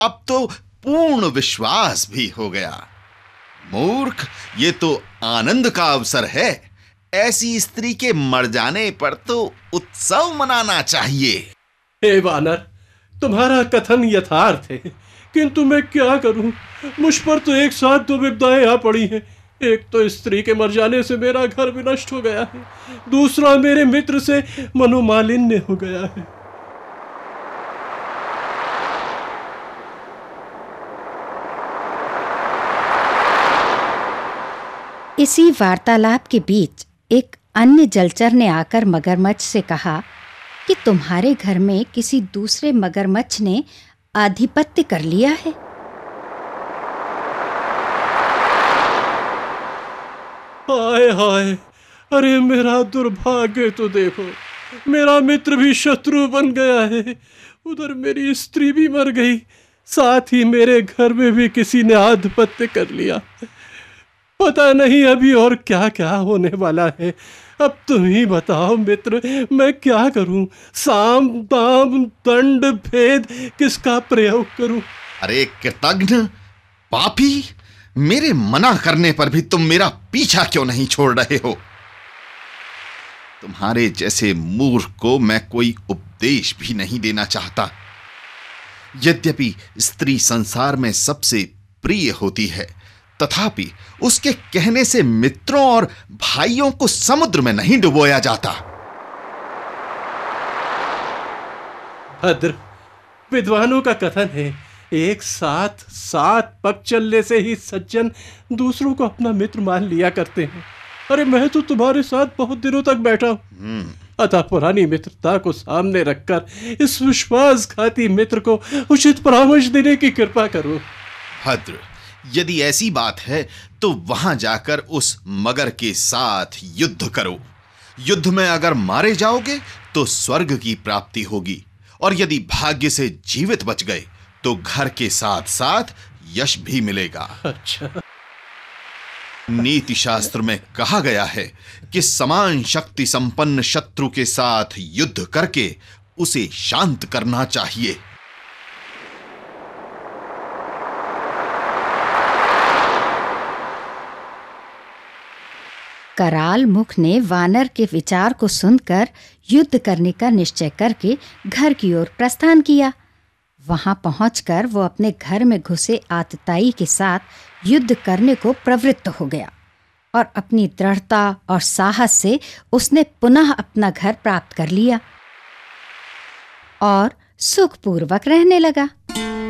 अब तो पूर्ण विश्वास भी हो गया। मूर्ख, ये तो आनंद का अवसर है। ऐसी स्त्री के मर जाने पर तो उत्सव मनाना चाहिए। हे वानर, तुम्हारा कथन यथार्थ है, किंतु मैं क्या करूं? मुझ पर तो एक साथ दो विपदाएं आ पड़ी हैं। एक तो स्त्री के मर जाने से मेरा घर भी नष्ट हो गया है, दूसरा मेरे मित्र से मनोमालिन्य हो गया है। इसी वार्तालाप के बीच एक अन्य जलचर ने आकर मगरमच्छ से कहा कि तुम्हारे घर में किसी दूसरे मगरमच्छ ने आधिपत्य कर लिया है। हाय हाय, अरे मेरा दुर्भाग्य तो देखो, मेरा मित्र भी शत्रु बन गया है, उधर मेरी स्त्री भी मर गई, साथ ही मेरे घर में भी किसी ने आधिपत्य कर लिया। पता नहीं अभी और क्या क्या होने वाला है। अब तुम ही बताओ मित्र, मैं क्या करूं? साम दाम दंड भेद किसका प्रयोग करूं? अरे कृतघ्न पापी, मेरे मना करने पर भी तुम मेरा पीछा क्यों नहीं छोड़ रहे हो? तुम्हारे जैसे मूर्ख को मैं कोई उपदेश भी नहीं देना चाहता। यद्यपि स्त्री संसार में सबसे प्रिय होती है, तथापि उसके कहने से मित्रों और भाइयों को समुद्र में नहीं डुबोया जाता। भद्र, विद्वानों का कथन है, एक साथ 7 पग चलने से ही सज्जन दूसरों को अपना मित्र मान लिया करते हैं। अरे मैं तो तुम्हारे साथ बहुत दिनों तक बैठा हूं, अतः पुरानी मित्रता को सामने रखकर इस विश्वासघाती मित्र को उचित परामर्श देने की कृपा करो। भद्र, यदि ऐसी बात है तो वहां जाकर उस मगर के साथ युद्ध करो। युद्ध में अगर मारे जाओगे तो स्वर्ग की प्राप्ति होगी, और यदि भाग्य से जीवित बच गए तो घर के साथ साथ यश भी मिलेगा। अच्छा। नीति शास्त्र में कहा गया है कि समान शक्ति संपन्न शत्रु के साथ युद्ध करके उसे शांत करना चाहिए। कराल मुख ने वानर के विचार को सुनकर युद्ध करने का निश्चय करके घर की ओर प्रस्थान किया। वहां पहुंचकर वो अपने घर में घुसे आतताई के साथ युद्ध करने को प्रवृत्त हो गया, और अपनी दृढ़ता और साहस से उसने पुनः अपना घर प्राप्त कर लिया और सुखपूर्वक रहने लगा।